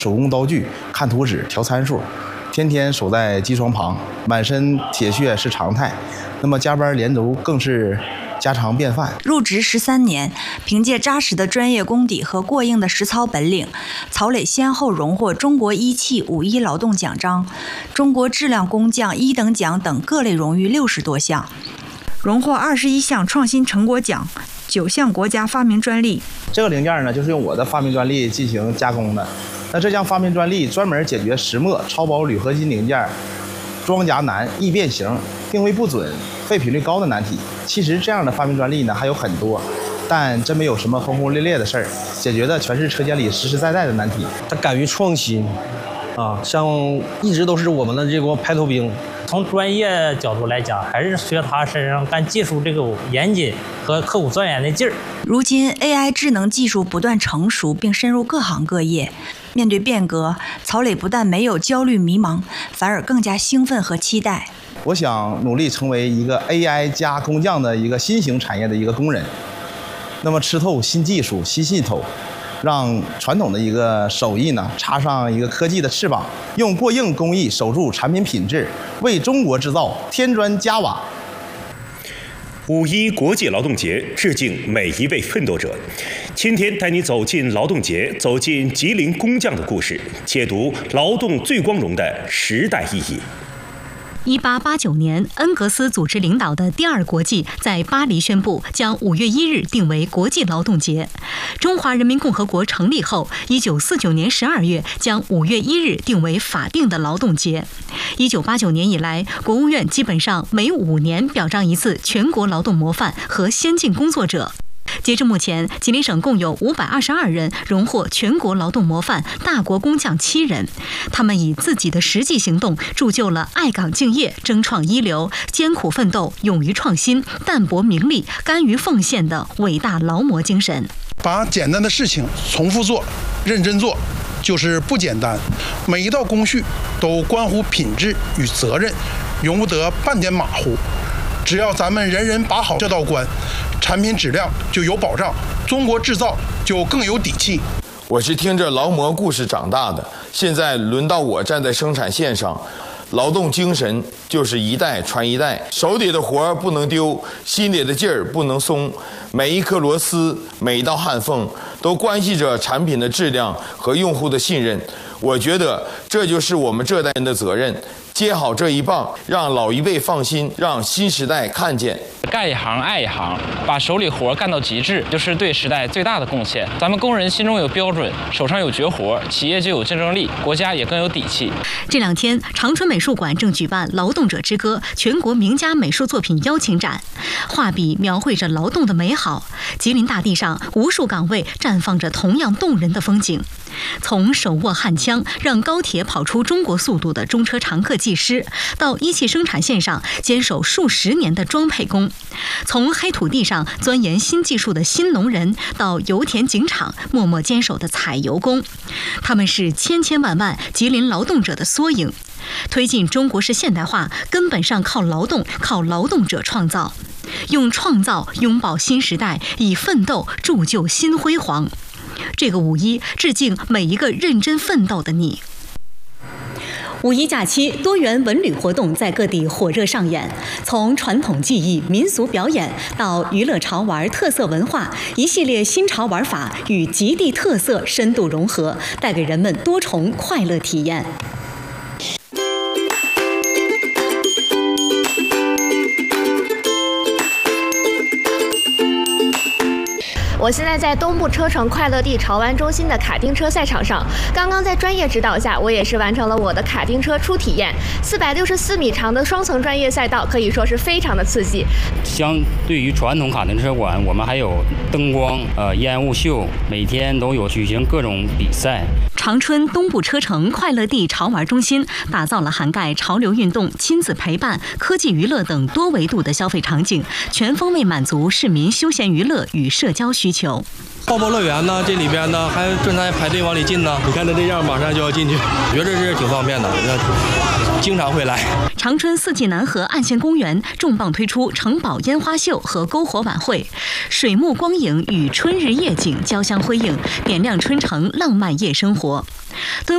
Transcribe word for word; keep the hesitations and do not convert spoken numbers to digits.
手工刀具、看图纸、调参数，天天守在机床旁，满身铁血是常态。那么加班连轴更是家常便饭。 入职十三年，凭借扎实的专业功底和过硬的实操本领，曹磊先后荣获中国一汽五一劳动奖章、中国质量工匠一等奖等各类荣誉六十多项，荣获二十一项创新成果奖、九项国家发明专利。 这个零件呢，就是用我的发明专利进行加工的。那这项发明专利专门解决石墨、超薄铝合金零件装夹难、易变形、定位不准、废品率高的难题。其实这样的发明专利呢还有很多，但真没有什么轰轰烈烈的事儿，解决的全是车间里实实在在的难题。 他敢于创新，啊，像一直都是我们的这个排头兵。 从专业角度来讲，还是学他身上干技术这个严谨和刻苦钻研的劲儿。 如今 A I 智能技术不断成熟并深入各行各业，面对变革，曹磊不但没有焦虑迷茫，反而更加兴奋和期待。 我想努力成为一个 A I 加工匠的一个新型产业的一个工人，那么吃透新技术、新系统，让传统的一个手艺呢插上一个科技的翅膀，用过硬工艺守住产品品质，为中国制造添砖加瓦。 五一国际劳动节致敬每一位奋斗者，今天带你走进劳动节，走进吉林工匠的故事，解读劳动最光荣的时代意义。 一八八九年，恩格斯组织领导的第二国际在巴黎宣布，将五月一日定为国际劳动节。中华人民共和国成立后，一九四九年十二月将五月一日定为法定的劳动节。一九八九年以来，国务院基本上每五年表彰一次全国劳动模范和先进工作者。截至目前，吉林省共有五百二十二人荣获全国劳动模范、大国工匠七人。他们以自己的实际行动，铸就了爱岗敬业、争创一流、艰苦奋斗、勇于创新、淡泊名利、甘于奉献的伟大劳模精神。 把简单的事情重复做、认真做，就是不简单。每一道工序都关乎品质与责任，容不得半点马虎。只要咱们人人把好这道关，产品质量就有保障，中国制造就更有底气。 我是听着劳模故事长大的，现在轮到我站在生产线上，劳动精神就是一代传一代，手里的活不能丢，心里的劲儿不能松，每一颗螺丝，每一道焊缝，都关系着产品的质量和用户的信任。我觉得这就是我们这代人的责任，接好这一棒，让老一辈放心，让新时代看见。 干一行爱一行，把手里活干到极致，就是对时代最大的贡献。咱们工人心中有标准，手上有绝活，企业就有竞争力，国家也更有底气。 这两天，长春美术馆正举办《劳动者之歌》全国名家美术作品邀请展，画笔描绘着劳动的美好。吉林大地上，无数岗位绽放着同样动人的风景。从手握焊枪让高铁跑出中国速度的中车常客技师，到一汽生产线上坚守数十年的装配工；从黑土地上钻研新技术的新农人，到油田井场默默坚守的采油工，他们是千千万万吉林劳动者的缩影。推进中国式现代化，根本上靠劳动，靠劳动者创造，用创造拥抱新时代，以奋斗铸就新辉煌。这个五一，致敬每一个认真奋斗的你。五一假期，多元文旅活动在各地火热上演，从传统技艺、民俗表演到娱乐潮玩、特色文化，一系列新潮玩法与极地特色深度融合，带给人们多重快乐体验。 我现在在东部车城快乐地潮玩中心的卡丁车赛场上，刚刚在专业指导下，我也是完成了我的卡丁车初体验。四百六十四米长的双层专业赛道，可以说是非常的刺激。 相对于传统卡丁车馆，我们还有灯光、呃烟雾秀，每天都有举行各种比赛。 长春东部车城快乐地潮玩中心打造了涵盖潮流运动、亲子陪伴、科技娱乐等多维度的消费场景，全方位满足市民休闲娱乐与社交需求。 泡泡乐园呢，这里边呢还正在排队往里进呢。你看它这样，马上就要进去，我觉得这是挺方便的，经常会来。 长春四季南河岸线公园重磅推出城堡烟花秀和篝火晚会，水幕光影与春日夜景交相辉映，点亮春城浪漫夜生活。